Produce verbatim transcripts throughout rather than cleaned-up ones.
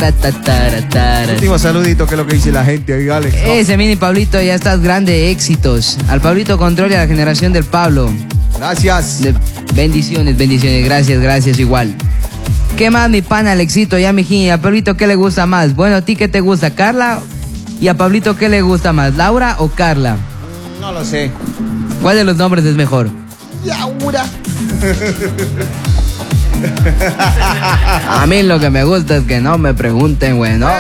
Último saludito, que es lo que dice la gente ahí, Alex, ¿no? Ese mini Pablito, ya estás grande, éxitos. Al Pablito Control y a la generación del Pablo. Gracias. De bendiciones, bendiciones, gracias, gracias igual. ¿Qué más, mi pana Alexito? Ya, mijín, ¿a Pablito qué le gusta más? Bueno, ¿a ti qué te gusta, Carla? ¿Y a Pablito qué le gusta más, Laura o Carla? No lo sé. ¿Cuál de los nombres es mejor? Laura. A mí lo que me gusta es que no me pregunten, güey, ¿no?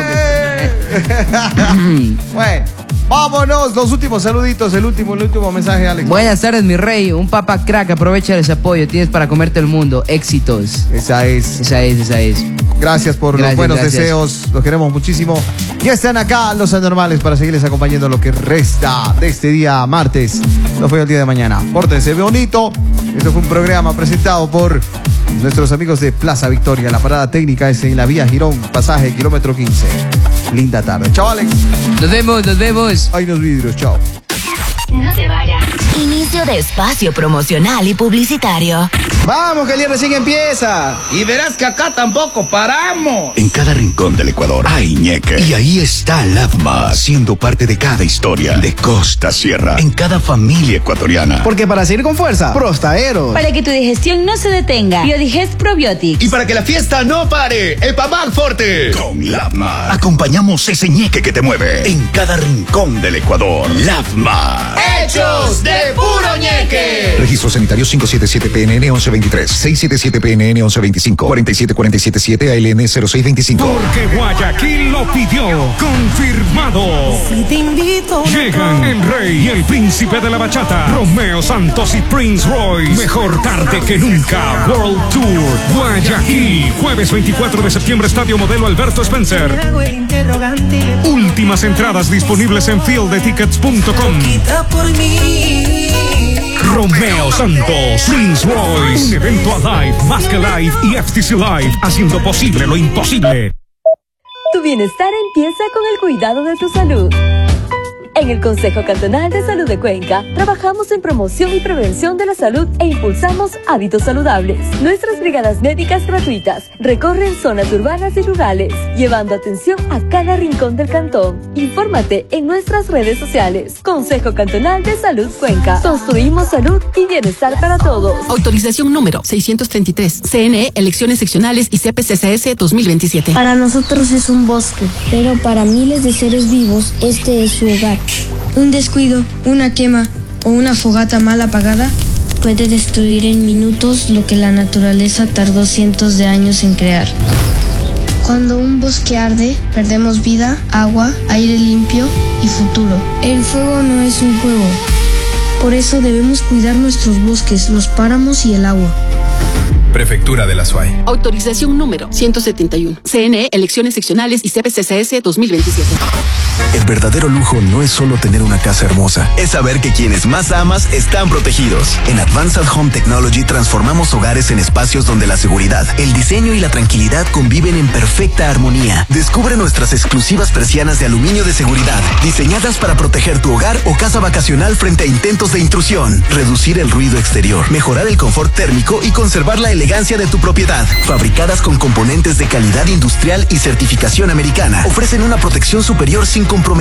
Bueno, vámonos, los últimos saluditos, el último, el último mensaje, Alex. Buenas tardes, mi rey, un papa crack, aprovecha ese apoyo, tienes para comerte el mundo, éxitos. Esa es. Esa es, esa es. Gracias por Gracias, los buenos gracias. deseos, los queremos muchísimo. Ya están acá los anormales para seguirles acompañando lo que resta de este día martes. No fue el día de mañana. Pórtense bonito. Esto fue un programa presentado por nuestros amigos de Plaza Victoria. La parada técnica es en la vía Girón, pasaje kilómetro quince. Linda tarde. Chao, Alex. Nos vemos, nos vemos. Hay los vidrios, chao. No te vayas. Inicio de espacio promocional y publicitario. Vamos, que el día recién empieza. Y verás que acá tampoco paramos. En cada rincón del Ecuador hay ñeque. Y ahí está Lavma, siendo parte de cada historia, de costa a sierra, en cada familia ecuatoriana. Porque para seguir con fuerza, Prostaeros. Para que tu digestión no se detenga, Biodigest Probiotics. Y para que la fiesta no pare, Epamac Forte. Con Lavma acompañamos ese ñeque que te mueve en cada rincón del Ecuador. Lavma. ¡Hechos de puro ñeque! Registro sanitario cinco siete siete P N N once veintitrés, seis siete siete P N N once veinticinco, cuatro siete cuatro siete siete A L N cero seis veinticinco. Porque Guayaquil lo pidió. Confirmado. Si te invito. Llegan el rey y el príncipe de la bachata, Romeo Santos y Prince Royce. Mejor tarde que nunca. World Tour Guayaquil. Jueves veinticuatro de septiembre, Estadio Modelo Alberto Spencer. Hago el interrogante. Últimas entradas disponibles en field de tickets punto com. Quita por mí. Romeo Santos, Prince Royce. Un evento Alive, más que Live y F T C Live, haciendo posible lo imposible. Tu bienestar empieza con el cuidado de tu salud. En el Consejo Cantonal de Salud de Cuenca, trabajamos en promoción y prevención de la salud e impulsamos hábitos saludables. Nuestras brigadas médicas gratuitas recorren zonas urbanas y rurales, llevando atención a cada rincón del cantón. Infórmate en nuestras redes sociales. Consejo Cantonal de Salud Cuenca. Construimos salud y bienestar para todos. Autorización número seiscientos treinta y tres. C N E, elecciones seccionales y C P C C S dos mil veintisiete. Para nosotros es un bosque, pero para miles de seres vivos este es su hogar. Un descuido, una quema o una fogata mal apagada puede destruir en minutos lo que la naturaleza tardó cientos de años en crear. Cuando un bosque arde, perdemos vida, agua, aire limpio y futuro. El fuego no es un juego. Por eso debemos cuidar nuestros bosques, los páramos y el agua. Prefectura de la S U A Y. Autorización número ciento setenta y uno. C N E, elecciones seccionales y C P C C S dos mil veintisiete. El verdadero lujo no es solo tener una casa hermosa, es saber que quienes más amas están protegidos. En Advanced Home Technology transformamos hogares en espacios donde la seguridad, el diseño y la tranquilidad conviven en perfecta armonía. Descubre nuestras exclusivas persianas de aluminio de seguridad, diseñadas para proteger tu hogar o casa vacacional frente a intentos de intrusión, reducir el ruido exterior, mejorar el confort térmico y conservar la elegancia de tu propiedad. Fabricadas con componentes de calidad industrial y certificación americana, ofrecen una protección superior sin comprometer